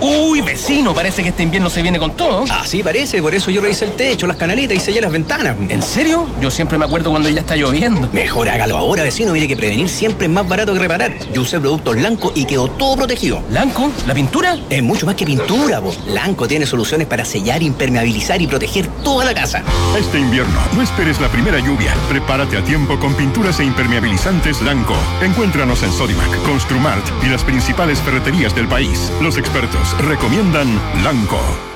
Uy, vecino, parece que este invierno se viene con todo. Así parece, por eso yo revisé el techo, las canaletas y sellé las ventanas. ¿En serio? Yo siempre me acuerdo cuando ya está lloviendo. Mejor hágalo ahora, vecino. Mire que prevenir siempre es más barato que reparar. Yo usé productos Lanco y quedó todo protegido. ¿Lanco? ¿La pintura? Es mucho más que pintura, vos. Lanco tiene soluciones para sellar, impermeabilizar y proteger toda la casa. Este invierno, no esperes la primera lluvia. Prepárate a tiempo con pinturas e impermeabilizantes Lanco. Encuéntranos en Sodimac, Construmart y las principales ferreterías del país. Los expertos recomiendan Lanco.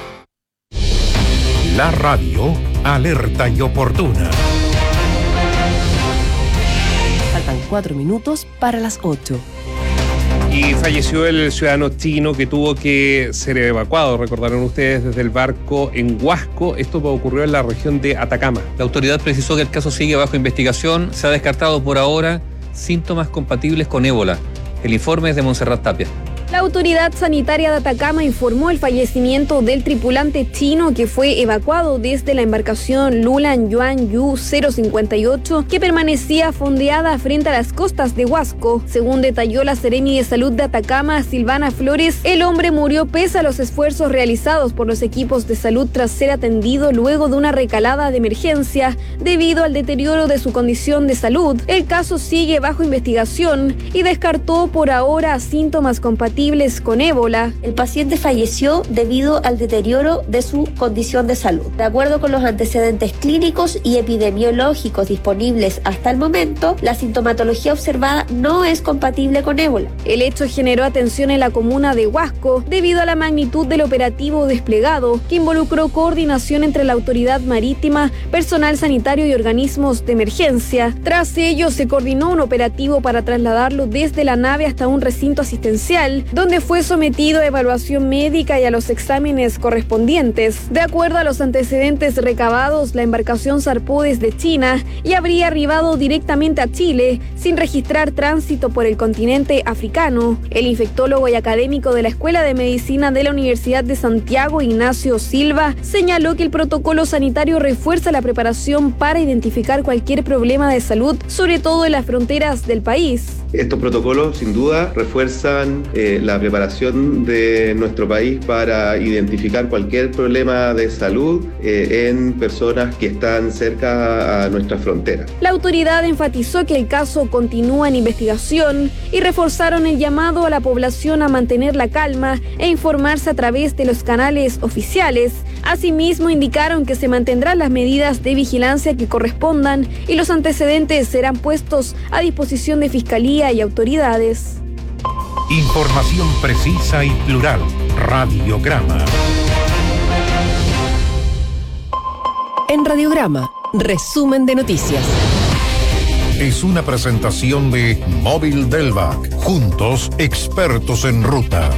La radio alerta y oportuna. Faltan 4 minutos para las 8. Y falleció el ciudadano chino que tuvo que ser evacuado, recordaron ustedes, desde el barco en Huasco. Esto ocurrió en la región de Atacama. La autoridad precisó que el caso sigue bajo investigación. Se ha descartado por ahora síntomas compatibles con ébola. El informe es de Montserrat Tapia. La autoridad sanitaria de Atacama informó el fallecimiento del tripulante chino que fue evacuado desde la embarcación Lulan Yuan Yu 058 que permanecía fondeada frente a las costas de Huasco. Según detalló la Seremi de Salud de Atacama, Silvana Flores, el hombre murió pese a los esfuerzos realizados por los equipos de salud tras ser atendido luego de una recalada de emergencia debido al deterioro de su condición de salud. El caso sigue bajo investigación y descartó por ahora síntomas compatibles con ébola. El paciente falleció debido al deterioro de su condición de salud. De acuerdo con los antecedentes clínicos y epidemiológicos disponibles hasta el momento, la sintomatología observada no es compatible con ébola. El hecho generó atención en la comuna de Huasco debido a la magnitud del operativo desplegado, que involucró coordinación entre la autoridad marítima, personal sanitario y organismos de emergencia. Tras ello, se coordinó un operativo para trasladarlo desde la nave hasta un recinto asistencial, donde fue sometido a evaluación médica y a los exámenes correspondientes. De acuerdo a los antecedentes recabados, la embarcación zarpó desde China y habría arribado directamente a Chile, sin registrar tránsito por el continente africano. El infectólogo y académico de la Escuela de Medicina de la Universidad de Santiago, Ignacio Silva, señaló que el protocolo sanitario refuerza la preparación para identificar cualquier problema de salud, sobre todo en las fronteras del país. Estos protocolos, sin duda, refuerzan la preparación de nuestro país para identificar cualquier problema de salud en personas que están cerca a nuestra frontera. La autoridad enfatizó que el caso continúa en investigación y reforzaron el llamado a la población a mantener la calma e informarse a través de los canales oficiales. Asimismo, indicaron que se mantendrán las medidas de vigilancia que correspondan y los antecedentes serán puestos a disposición de Fiscalía y autoridades. Información precisa y plural. Radiograma. En Radiograma, resumen de noticias. Es una presentación de Móvil Delvac. Juntos, expertos en ruta.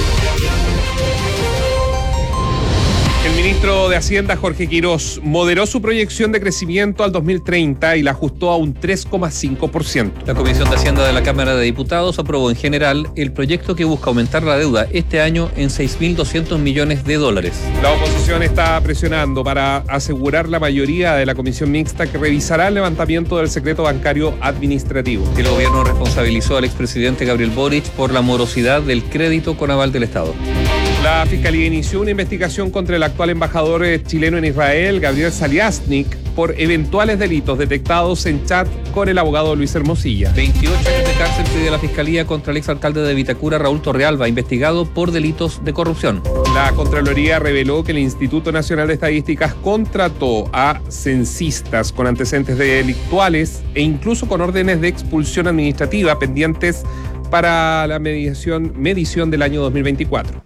El ministro de Hacienda, Jorge Quirós, moderó su proyección de crecimiento al 2030 y la ajustó a un 3,5%. La Comisión de Hacienda de la Cámara de Diputados aprobó en general el proyecto que busca aumentar la deuda este año en $6.200 millones. La oposición está presionando para asegurar la mayoría de la comisión mixta que revisará el levantamiento del secreto bancario administrativo. El gobierno responsabilizó al expresidente Gabriel Boric por la morosidad del crédito con aval del Estado. La Fiscalía inició una investigación contra el actual embajador chileno en Israel, Gabriel Saliasnik, por eventuales delitos detectados en chat con el abogado Luis Hermosilla. 28 años de cárcel pide la Fiscalía contra el exalcalde de Vitacura, Raúl Torrealba, investigado por delitos de corrupción. La Contraloría reveló que el Instituto Nacional de Estadísticas contrató a censistas con antecedentes delictuales e incluso con órdenes de expulsión administrativa pendientes para la medición del año 2024.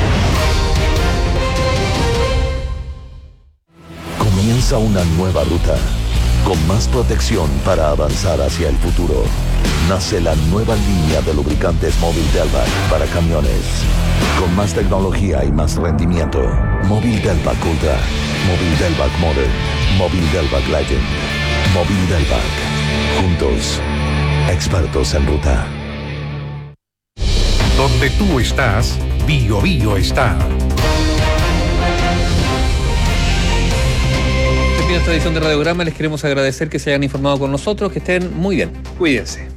Comienza una nueva ruta, con más protección para avanzar hacia el futuro. Nace la nueva línea de lubricantes Móvil Delvac para camiones, con más tecnología y más rendimiento. Móvil Delvac Ultra, Móvil Delvac Modern, Móvil Delvac Legend, Móvil Delvac. Juntos, expertos en ruta. Donde tú estás, Bio Bio está. En esta edición de Radiograma les queremos agradecer que se hayan informado con nosotros, que estén muy bien. Cuídense.